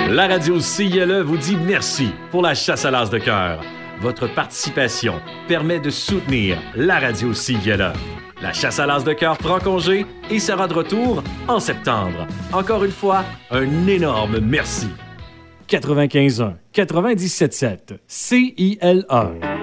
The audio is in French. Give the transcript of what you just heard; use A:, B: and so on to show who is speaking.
A: La radio CILE vous dit merci pour la chasse à l'as de cœur. Votre participation permet de soutenir la radio CILE. La chasse à l'as de cœur prend congé et sera de retour en septembre. Encore une fois, un énorme merci. 95.1, 97.7, CILE.